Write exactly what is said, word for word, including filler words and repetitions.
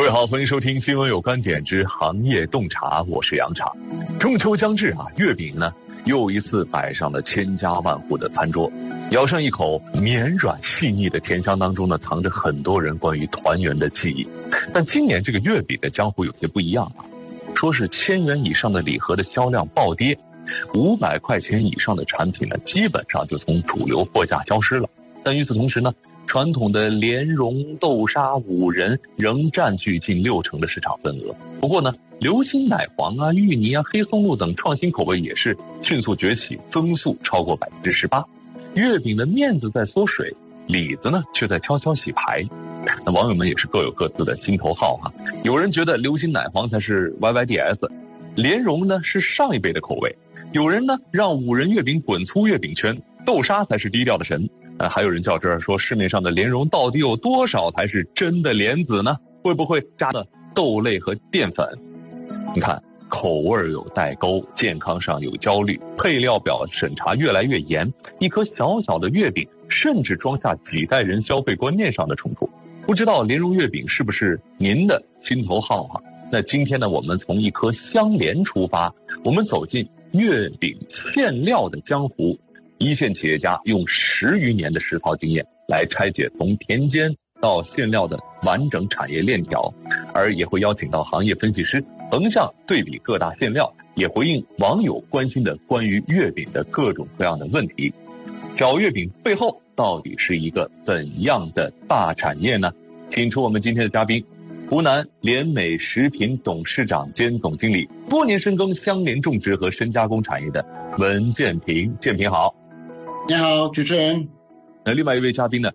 各位好，欢迎收听新闻有观点之行业洞察，我是杨茶。中秋将至啊，月饼呢又一次摆上了千家万户的餐桌。咬上一口绵软细腻的甜香当中呢，藏着很多人关于团圆的记忆。但今年这个月饼的江湖有些不一样啊，说是千元以上的礼盒的销量暴跌，五百块钱以上的产品呢，基本上就从主流货架消失了。但与此同时呢，传统的莲蓉、豆沙、五仁仍占据近六成的市场份额。不过呢，流心奶黄啊、芋泥啊、黑松露等创新口味也是迅速崛起，增速超过百分之十八。月饼的面子在缩水，里子呢却在悄悄洗牌。那网友们也是各有各自的心头好啊。有人觉得流心奶黄才是 Y Y D S， 莲蓉呢是上一辈的口味。有人呢让五仁月饼滚出月饼圈，豆沙才是低调的神。呃，还有人较真儿说，市面上的莲蓉到底有多少才是真的莲子呢？会不会加的豆类和淀粉？你看，口味有代沟，健康上有焦虑，配料表审查越来越严，一颗小小的月饼甚至装下几代人消费观念上的冲突。不知道莲蓉月饼是不是您的心头好啊？那今天呢，我们从一颗香莲出发，我们走进月饼馅料的江湖。一线企业家用十余年的实操经验来拆解从田间到馅料的完整产业链条，而也会邀请到行业分析师横向对比各大馅料，也回应网友关心的关于月饼的各种各样的问题。小月饼背后到底是一个怎样的大产业呢？请出我们今天的嘉宾，湖南联美食品董事长兼总经理，多年深耕香莲种植和深加工产业的文建平。建平好。 你好，主持人。 那另外一位嘉宾呢，